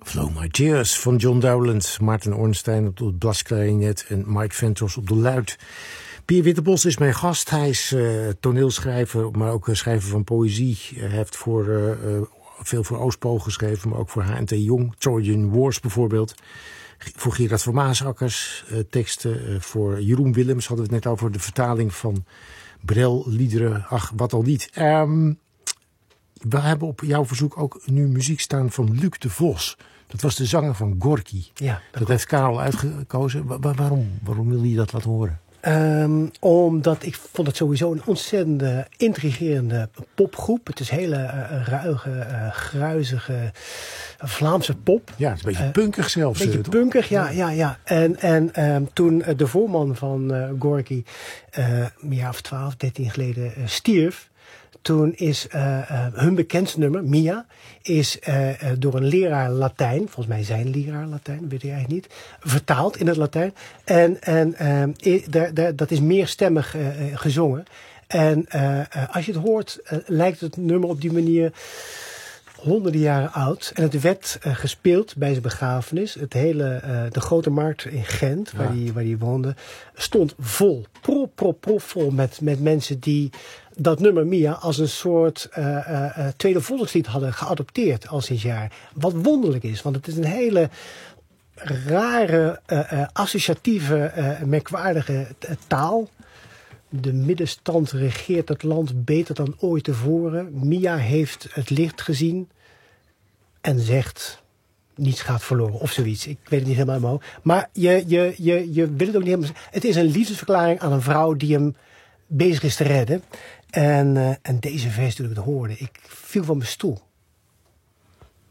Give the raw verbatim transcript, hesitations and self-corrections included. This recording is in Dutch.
Flow My Tears van John Dowland, Maarten Ornstein op de blasklarinet en Mike Ventros op de luid. Pier Wittebos is mijn gast. Hij is uh, toneelschrijver, maar ook uh, schrijver van poëzie. Hij heeft voor, uh, uh, veel voor Oostpool geschreven, maar ook voor H en T Jong. Trojan Wars bijvoorbeeld. Voor Gerard van Maasakkers. Uh, teksten uh, voor Jeroen Willems. Hadden we het net over de vertaling van Brel-liederen. Ach, wat al niet. Um, we hebben op jouw verzoek ook nu muziek staan van Luc de Vos. Dat was de zanger van Gorky. Ja, dat dat heeft Karel uitgekozen. Wa- waarom? Waarom wil je dat laten horen? Um, omdat ik vond het sowieso een ontzettende intrigerende popgroep. Het is hele uh, ruige, uh, gruizige Vlaamse pop. Ja, het is een beetje uh, punkig zelfs. Een beetje toch? punkig, ja. ja, ja. En, en um, toen uh, de voorman van uh, Gorky uh, een jaar of twaalf, dertien geleden uh, stierf. Toen is uh, uh, hun bekendste nummer, Mia, is uh, uh, door een leraar Latijn, volgens mij zijn leraar Latijn, weet ik eigenlijk niet, vertaald in het Latijn. En, en uh, daar, daar, dat is meerstemmig uh, gezongen. En uh, uh, als je het hoort, uh, lijkt het nummer op die manier honderden jaren oud. En het werd uh, gespeeld bij zijn begrafenis. Het hele, uh, de grote markt in Gent, waar hij ja. waar die woonde, stond vol, prop, prop, prop vol met, met mensen die dat nummer Mia als een soort uh, uh, tweede volkslied hadden geadopteerd al sinds jaar. Wat wonderlijk is, want het is een hele rare, uh, uh, associatieve, uh, merkwaardige uh, taal. De middenstand regeert het land beter dan ooit tevoren. Mia heeft het licht gezien en zegt, niets gaat verloren of zoiets. Ik weet het niet helemaal omhoog. Maar je, je, je, je wil het ook niet helemaal. Het is een liefdesverklaring aan een vrouw die hem bezig is te redden. En, uh, en deze vers toen ik het hoorde, ik viel van mijn stoel.